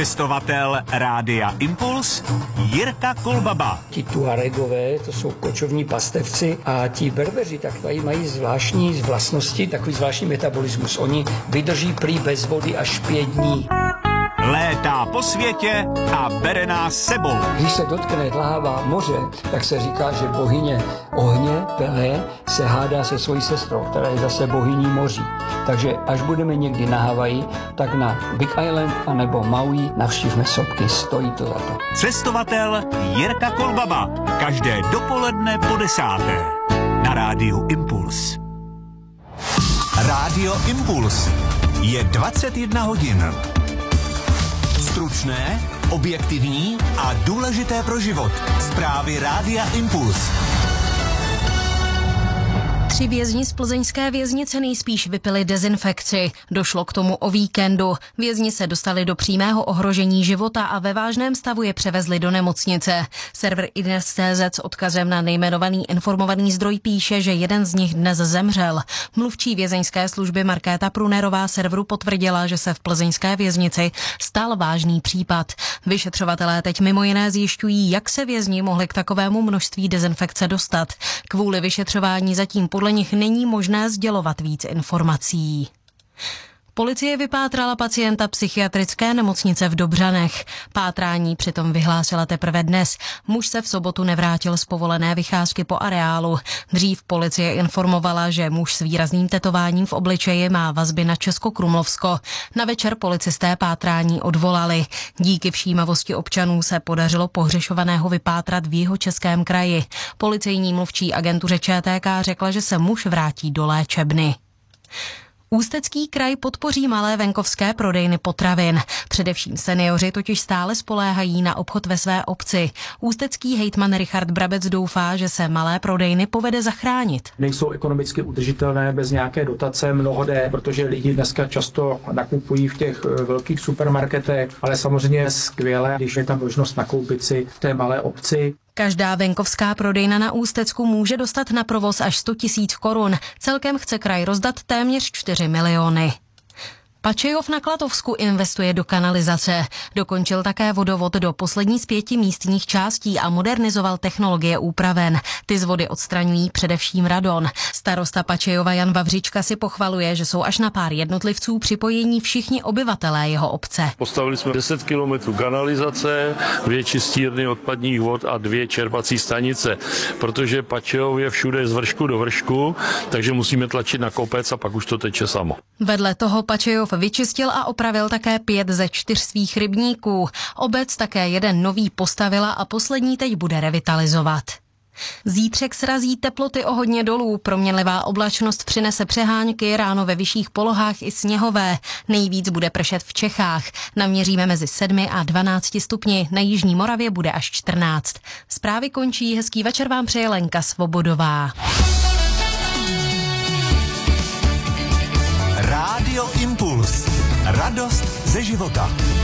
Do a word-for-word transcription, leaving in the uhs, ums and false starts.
Cestovatel Rádia Impuls Jirka Kolbaba. Ti Tuaregové, to jsou kočovní pastevci, a ti Berbeři tak tady mají zvláštní vlastnosti, takový zvláštní metabolismus. Oni vydrží prý bez vody až pět dní. Létá po světě a bere nás sebou. Když se dotkne dláva moře, tak se říká, že bohyně ohně, Pelé, se hádá se svojí sestrou, která je zase bohyní moří. Takže až budeme někdy na Havaji, tak na Big Island anebo Maui navštívme sopky, stojí to za to. Cestovatel Jirka Kolbaba. Každé dopoledne po desáté. Na Rádiu Impuls. Rádio Impuls. Je dvacet jedna hodin. Stručné, objektivní a důležité pro život. Zprávy Rádia Impuls. Tři vězni z plzeňské věznice nejspíš vypili dezinfekci. Došlo k tomu o víkendu. Vězni se dostali do přímého ohrožení života a ve vážném stavu je převezli do nemocnice. Server iDnes tečka cé zet s odkazem na nejmenovaný informovaný zdroj píše, že jeden z nich dnes zemřel. Mluvčí vězeňské služby Markéta Prunerová serveru potvrdila, že se v plzeňské věznici stal vážný případ. Vyšetřovatelé teď mimo jiné zjišťují, jak se vězni mohli k takovému množství dezinfekce dostat. Kvůli vyšetřování zatím podle nich není možné sdělovat víc informací. Policie vypátrala pacienta psychiatrické nemocnice v Dobřanech. Pátrání přitom vyhlásila teprve dnes. Muž se v sobotu nevrátil z povolené vycházky po areálu. Dřív policie informovala, že muž s výrazným tetováním v obličeji má vazby na Českokrumlovsko. Na večer policisté pátrání odvolali. Díky všímavosti občanů se podařilo pohřešovaného vypátrat v Jihočeském kraji. Policejní mluvčí agentuře Č T K řekla, že se muž vrátí do léčebny. Ústecký kraj podpoří malé venkovské prodejny potravin. Především seniori totiž stále spoléhají na obchod ve své obci. Ústecký hejtman Richard Brabec doufá, že se malé prodejny povede zachránit. Nejsou ekonomicky udržitelné bez nějaké dotace mnohde, protože lidi dneska často nakupují v těch velkých supermarketech, ale samozřejmě je skvělé, když je tam možnost nakoupit si v té malé obci. Každá venkovská prodejna na Ústecku může dostat na provoz až sto tisíc korun. Celkem chce kraj rozdat téměř čtyři miliony. Pačejov na Klatovsku investuje do kanalizace. Dokončil také vodovod do poslední z pěti místních částí a modernizoval technologie úpraven. Ty z vody odstraňují především radon. Starosta Pačejova Jan Vavřička si pochvaluje, že jsou až na pár jednotlivců připojení všichni obyvatelé jeho obce. Postavili jsme deset kilometrů kanalizace, dvě čistírny odpadních vod a dvě čerpací stanice, protože Pačejov je všude z vršku do vršku, takže musíme tlačit na kopec a pak už to teče samo. Vedle toho Pačejov vyčistil a opravil také pět ze čtyř svých rybníků. Obec také jeden nový postavila a poslední teď bude revitalizovat. Zítřek srazí teploty o hodně dolů. Proměnlivá oblačnost přinese přehánky, ráno ve vyšších polohách i sněhové. Nejvíc bude pršet v Čechách. Naměříme mezi sedmi a dvanácti stupni. Na jižní Moravě bude až čtrnáct. Zprávy končí. Hezký večer vám přeje Lenka Svobodová. Rádio Impuls. Radost ze života.